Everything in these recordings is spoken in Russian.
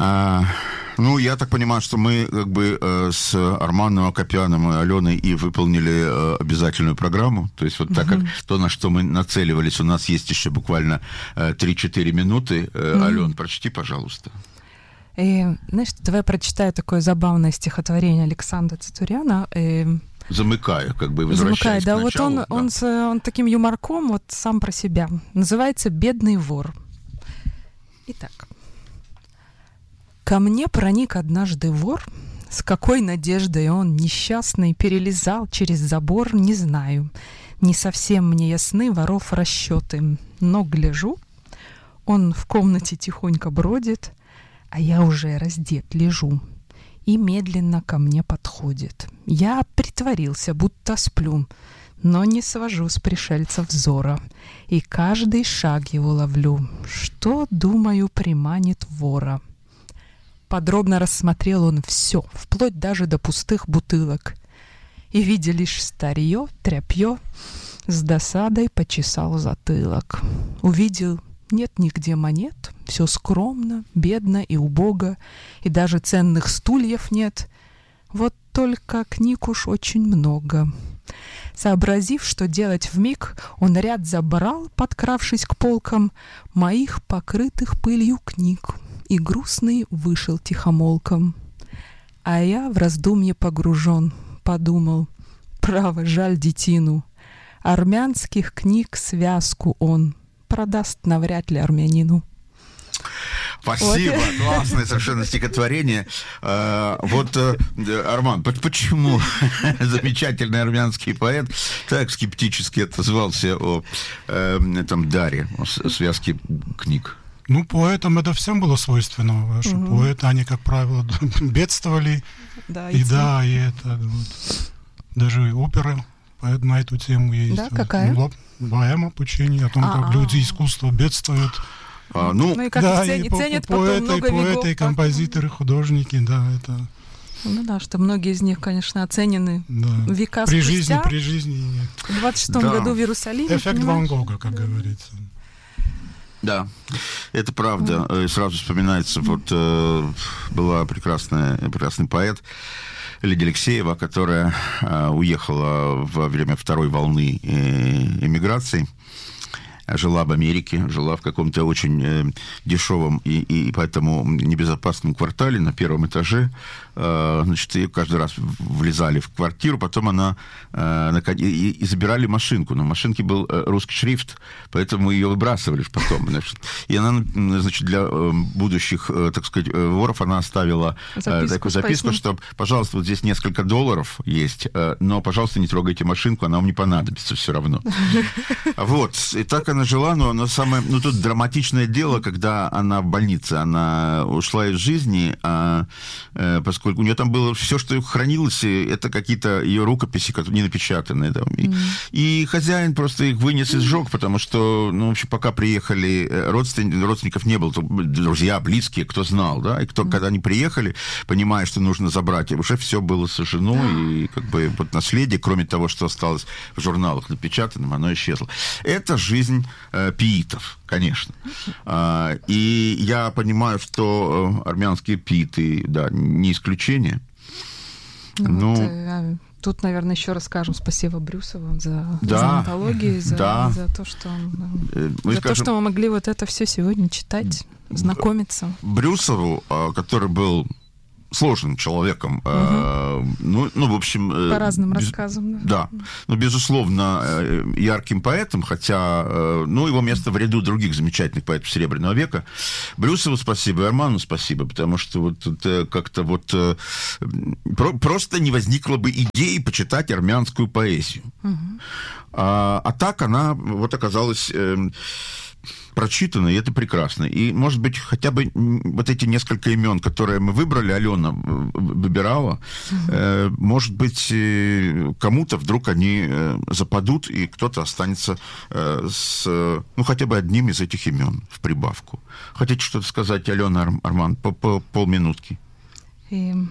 Ну, я так понимаю, что мы как бы с Арманом Акопяном и Аленой и выполнили обязательную программу. То есть вот так как то, на что мы нацеливались, у нас есть еще буквально 3-4 минуты. Ален, прочти, пожалуйста. Знаешь, давай я прочитаю такое забавное стихотворение Александра Цитуряна. Замыкаю, как бы возвращаясь к началу. Да, вот он таким юморком вот сам про себя. Называется «Бедный вор». Итак. Ко мне проник однажды вор, с какой надеждой он, несчастный, перелезал через забор, не знаю. Не совсем мне ясны воров расчеты, но гляжу, он в комнате тихонько бродит, а я уже раздет лежу, и медленно ко мне подходит. Я притворился, будто сплю, но не свожу с пришельца взора, и каждый шаг его ловлю, что, думаю, приманит вора. Подробно рассмотрел он все, вплоть даже до пустых бутылок. И, видя лишь старье, тряпье, с досадой почесал затылок. Увидел, нет нигде монет, все скромно, бедно и убого, и даже ценных стульев нет. Вот только книг уж очень много. Сообразив, что делать вмиг, он ряд забрал, подкравшись к полкам, моих покрытых пылью книг, и грустный вышел тихомолком. А я в раздумье погружен, подумал, право, жаль детину. Армянских книг связку он продаст навряд ли армянину. Спасибо, вот. Классное совершенно стихотворение. Вот, Арман, почему замечательный армянский поэт так скептически отозвался о этом даре, о связке книг? Ну, поэтам это всем было свойственно, что поэты, они, как правило, бедствовали. Да, и это вот, даже оперы на эту тему есть. Да, какая? Поэма «Пучини», о том, как люди искусства бедствуют. И как да, ценят потом много веков. Поэты, композиторы, художники, да, это... Ну да, что многие из них, конечно, оценены века при спустя. При жизни нет. В 26-м году в Иерусалиме. Эффект Ван Гога, как говорится. Да, это правда. Сразу вспоминается, вот была прекрасный поэт Лидия Алексеева, которая уехала во время второй волны эмиграции, жила в Америке, жила в каком-то очень дешевом и поэтому небезопасном квартале на первом этаже. Значит, и каждый раз влезали в квартиру, потом она и забирали машинку. Но в машинке был русский шрифт, поэтому ее выбрасывали потом. Значит. И она, значит, для будущих, так сказать, воров она оставила такую записку, что, пожалуйста, вот здесь несколько долларов есть, но, пожалуйста, не трогайте машинку, она вам не понадобится все равно. Вот. И так она жила, но она самое... Ну, тут драматичное дело, когда она в больнице, она ушла из жизни, поскольку у нее там было все, что хранилось, это какие-то ее рукописи, которые не напечатанные. Да. И хозяин просто их вынес и сжег, потому что, ну, в общем, пока приехали родственников не было, друзья, близкие, кто знал, да, и кто, когда они приехали, понимая, что нужно забрать, уже все было сожжено, и как бы вот наследие, кроме того, что осталось в журналах напечатанным, оно исчезло. Это жизнь пиитов, конечно. И я понимаю, что армянские пииты, да, не исключение. Тут, наверное, еще раз скажем спасибо Брюсову за антологии, за то, что что мы могли вот это все сегодня читать, знакомиться. Брюсову, который был сложным человеком, в общем... По разным рассказам. Да, но, безусловно, ярким поэтом, хотя, его место в ряду других замечательных поэтов Серебряного века. Брюсову спасибо, и Арману спасибо, потому что вот как-то вот просто не возникло бы идеи почитать армянскую поэзию. А так она вот оказалась... прочитано, и это прекрасно. И, может быть, хотя бы вот эти несколько имен, которые мы выбрали, Алена выбирала, может быть, кому-то вдруг они западут, и кто-то останется с, хотя бы одним из этих имен в прибавку. Хотите что-то сказать, Алена, Арман, по полминутки?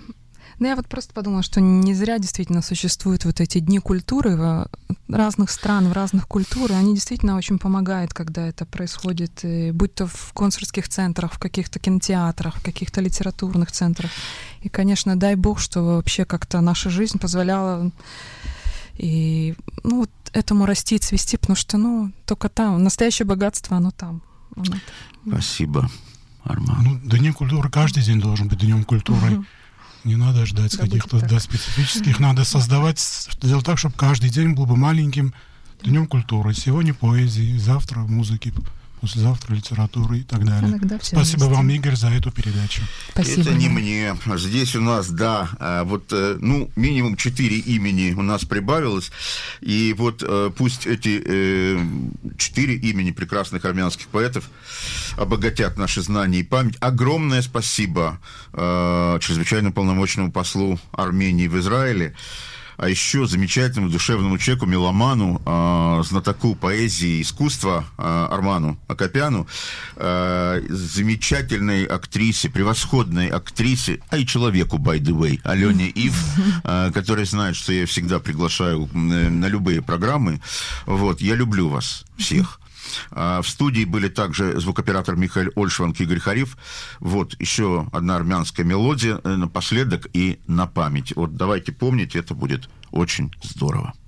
Ну, я вот просто подумала, что не зря действительно существуют вот эти дни культуры в разных стран, в разных культур, и они действительно очень помогают, когда это происходит, будь то в консульских центрах, в каких-то кинотеатрах, в каких-то литературных центрах. И, конечно, дай бог, что вообще как-то наша жизнь позволяла и, ну, вот этому расти, цвести, потому что, ну, только там, настоящее богатство, оно там. Спасибо, Арман. Ну, Днем культуры каждый день должен быть Днем культуры. Не надо ждать каких-то специфических. Надо сделать так, чтобы каждый день был бы маленьким Днем культуры. Сегодня поэзии, завтра музыки, послезавтра литературы и так далее. Спасибо вам, Игорь, за эту передачу. Спасибо. Это не мне. Здесь у нас, вот, ну, минимум 4 имени у нас прибавилось. И вот пусть эти 4 имени прекрасных армянских поэтов обогатят наши знания и память. Огромное спасибо чрезвычайно полномочному послу Армении в Израиле, а еще замечательному душевному человеку, меломану, знатоку поэзии и искусства Арману Акопяну, замечательной актрисе, превосходной актрисе, а и человеку, by the way, Алене Ив, которая знает, что я всегда приглашаю на любые программы. Вот, я люблю вас всех. В студии были также звукооператор Михаил Ольшванг и Игорь Хариф. Вот еще одна армянская мелодия напоследок и на память. Вот давайте помнить, это будет очень здорово.